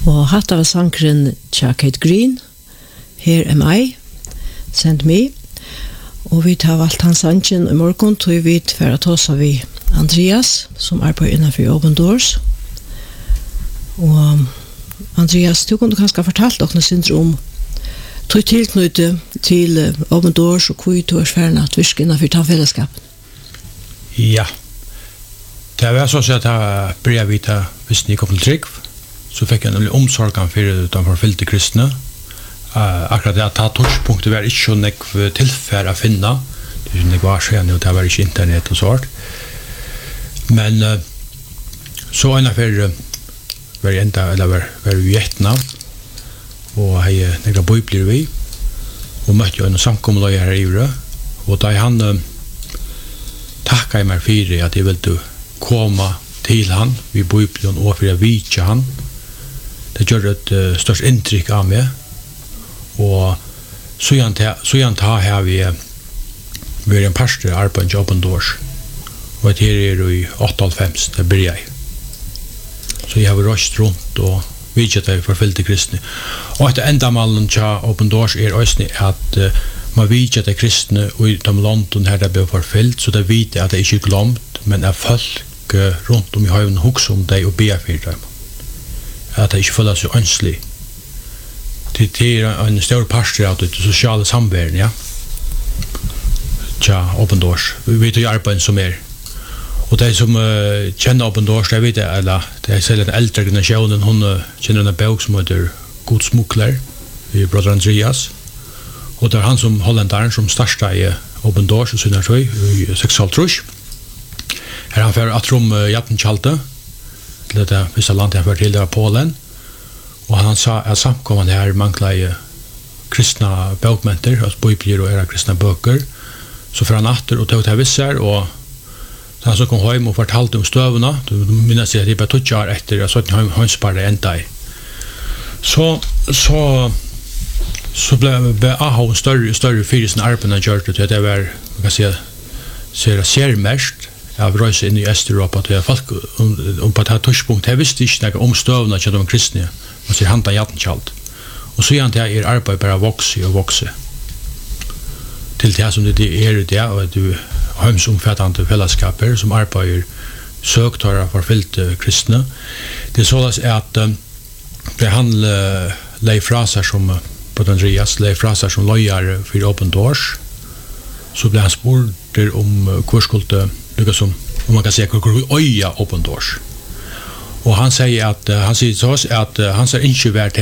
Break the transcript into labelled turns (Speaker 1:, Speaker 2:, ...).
Speaker 1: Og hatt av sankeren tja Kate Green, Here Am I, Send Me. Og vi tar valgt hans sangen I morgen, tog vi for å ta oss av Andreas, som på innenfor Open Doors. Og Andreas, du kunne kanskje fortalt dere syndrom tog tilknyttet til Open Doors og hvor du ferdig at virke innenfor tannfellesskapen.
Speaker 2: Ja. Det var så at jeg ble vite hvis jeg kom til trygg, så fikk jeg nemlig omsorgen for de forfylte kristne. Akkurat det at ta torspunktet var ikke så nekv tilfære å finne. Det var skjønne, og det var ikke internett og sånt. Men så innenfor var jeg enda, eller var i Vietnam, og jeg nekva bøyblir vi, og møtte jo en samkommeløy her i Ure, og da han takket meg for at jeg ville komme til han, vi bøyblir og for å vite han. Det gjør et størst inntrykk av meg, og så ta her vi er en pastor arbeid i Open Doors, og her i 98, det blir jeg. Så jeg har røst rundt og vidtjett av forfylte kristne. Og etter endamalen til Open Doors også at man vidtjett av kristne og i de London her det ble forfylt, så det vet at det ikke er glemt, men at folk rundt om i høyven hukser om deg og ber for dem. At det ikke føler seg ønslig. Det en stor pastor av det sosiale samværen, ja. Tja, Open Doors. Vi vet jo arbeidet som Og de som kjenner Open Doors, de vet eller det selv den eldre generasjonen, hun kjenner en bok som heter God smukler, i brother Andreas. Og det han som hollendaren som startet i Open Doors, i 6,5. Her han fører at rom Jappenkjalte, til dette visse landet han fører til, det var Polen. Og han sa at samkommende her manglet i kristna bøkmenter, altså bøyblir og kristna bøker. Så for han atter og tog til visser, og han som kom hjem og fortalte om støvene, du minnes jeg at jeg bare tog ikke etter, jeg så at han sparet enda i. Så ble AHO større fyrir sin arbeid enn gjør det til at det var, man kan si, ser mest av røyse inn i Østeuropa til folk om på et torspunkt, jeg visste ikke noe om støvene til de kristne, man sier handa Jappenkjalt. Og så gjerne til arbeid bare vokse og vokse. Til det som det i det, og at du hømsomfattende fellesskaper som arbeider søktører for fylte kristne. Det så at det handler Leif Fraser som på Andreas, Leif Fraser som løyer for Open Doors, så ble han spurt om hvor skulle lykkes som, om man kan si, hvor øye Open Doors. Og han sier til oss at han ser ikke vært